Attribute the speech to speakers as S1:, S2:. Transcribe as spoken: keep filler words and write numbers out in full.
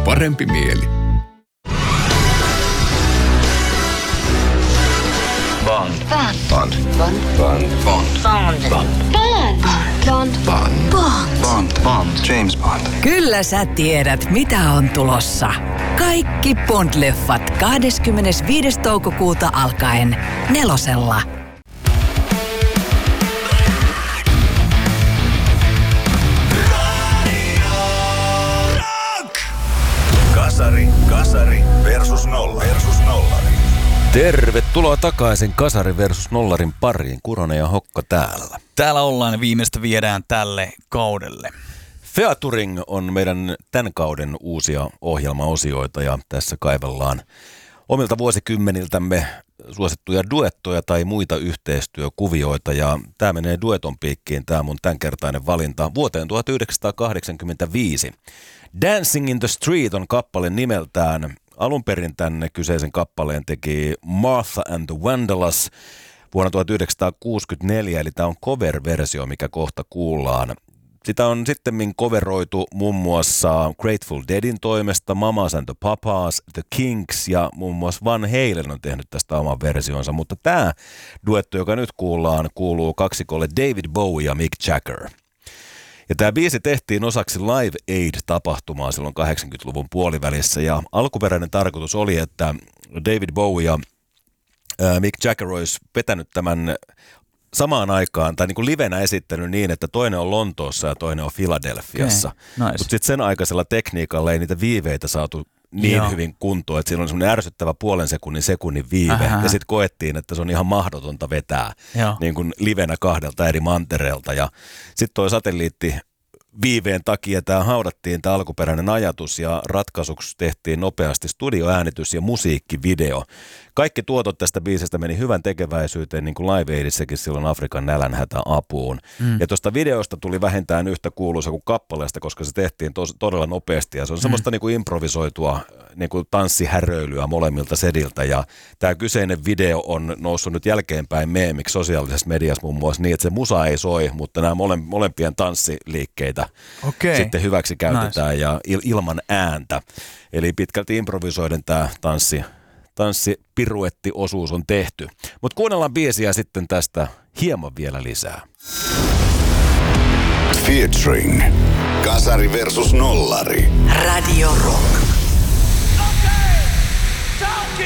S1: parempi mieli.
S2: Bond.
S3: Bond.
S2: Bond.
S3: Bond.
S2: Bond.
S3: Bond.
S2: Bond.
S3: Bond.
S2: Bond.
S3: Bond. Bond. Bond. James Bond.
S4: Kyllä sä tiedät, mitä on tulossa. Kaikki Bond-leffat kahdeskymmenesviides toukokuuta alkaen nelosella.
S5: Kasari, kasari versus nolla versus nollari.
S6: Tervetuloa takaisin Kasari versus Nollarin pariin. Kuronen ja Hokka täällä.
S7: Täällä ollaan ja viimeistä viedään tälle kaudelle.
S6: Featuring on meidän tämän kauden uusia ohjelmaosioita ja tässä kaivellaan omilta vuosikymmeniltämme suosittuja duettoja tai muita yhteistyökuvioita. Ja tämä menee dueton piikkiin, tämä mun tämänkertainen valinta vuoteen tuhatyhdeksänsataakahdeksankymmentäviisi. Dancing in the Street on kappale nimeltään. Alun perin tänne kyseisen kappaleen teki Martha and the Vandellas vuonna tuhatyhdeksänsataakuusikymmentäneljä, eli tämä on cover-versio, mikä kohta kuullaan. Sitä on sittemmin coveroitu muun muassa Grateful Deadin toimesta, Mamas and the Papas, The Kinks ja muun muassa Van Halen on tehnyt tästä oman versionsa, mutta tämä duetto, joka nyt kuullaan, kuuluu kaksikolle David Bowie ja Mick Jagger. Ja tämä biisi tehtiin osaksi Live Aid-tapahtumaa silloin kahdeksankymmentäluvun puolivälissä ja alkuperäinen tarkoitus oli, että David Bowie ja Mick Jagger olisi vetänyt tämän samaan aikaan tai niin kuin livenä esittänyt niin, että toinen on Lontoossa ja toinen on Filadelfiassa. Okay, nice. Mutta sitten sen aikaisella tekniikalla ei niitä viiveitä saatu niin Joo. hyvin kuntoon, että siinä on semmoinen ärsyttävä puolen sekunnin sekunnin viive. Aha. Ja sitten koettiin, että se on ihan mahdotonta vetää niin kuin livenä kahdelta eri mantereelta. Ja sitten toi satelliitti viiveen takia tämä haudattiin, tämä alkuperäinen ajatus, ja ratkaisuksi tehtiin nopeasti studioäänitys ja musiikkivideo. Kaikki tuotot tästä biisestä meni hyvän tekeväisyyteen, niin kuin Live Aidissäkin silloin Afrikan nälänhätä apuun. Mm. Ja tuosta videosta tuli vähintään yhtä kuuluisa kuin kappaleesta, koska se tehtiin tos, todella nopeasti. Ja se on mm. semmoista niin kuin improvisoitua niin kuin tanssihäröilyä molemmilta sediltä. Ja tämä kyseinen video on noussut nyt jälkeenpäin meemiksi sosiaalisessa mediassa muun muassa niin, että se musa ei soi, mutta nämä mole, molempien tanssiliikkeitä okay. sitten hyväksi käytetään nice. Ja il, ilman ääntä. Eli pitkälti improvisoiden tämä tanssi. Tanssipiruettiosuus on tehty. Mutta kuunnellaan biisiä sitten tästä hieman vielä lisää.
S5: Featuring Kasari versus Nollari.
S4: Radio Rock.